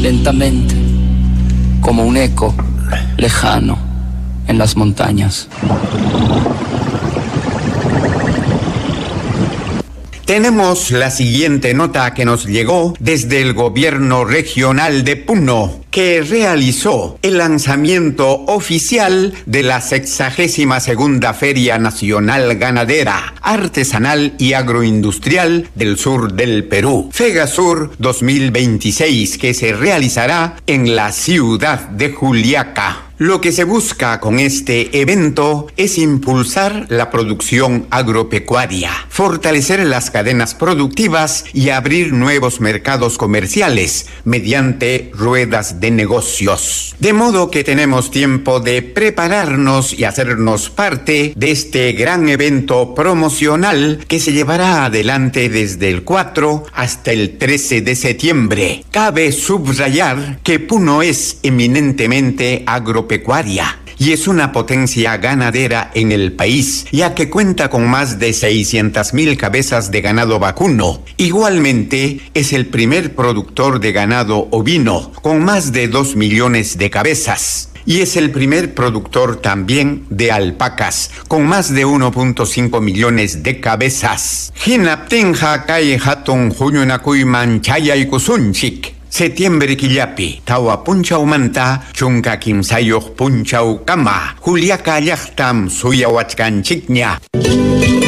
lentamente, como un eco lejano en las montañas. Tenemos la siguiente nota que nos llegó desde el gobierno regional de Puno, que realizó el lanzamiento oficial de la 62ª Feria Nacional Ganadera, Artesanal y Agroindustrial del Sur del Perú, FEGASUR 2026, que se realizará en la ciudad de Juliaca. Lo que se busca con este evento es impulsar la producción agropecuaria, fortalecer las cadenas productivas y abrir nuevos mercados comerciales mediante ruedas de negocios. De modo que tenemos tiempo de prepararnos y hacernos parte de este gran evento promocional que se llevará adelante desde el 4 hasta el 13 de septiembre. Cabe subrayar que Puno es eminentemente agropecuaria y es una potencia ganadera en el país, ya que cuenta con más de 600.000 cabezas de ganado vacuno. Igualmente, es el primer productor de ganado ovino, con más de 2 millones de cabezas. Y es el primer productor también de alpacas, con más de 1.5 millones de cabezas. Hinaptenja kai hatun huyunakuy manchaya y kusunchik. Septiembre Quillapi, Tawa Punchau Manta, Chunka Kimsayoh Punchau Kama, Juliaca Yachtam, Suya Huachcanchikña.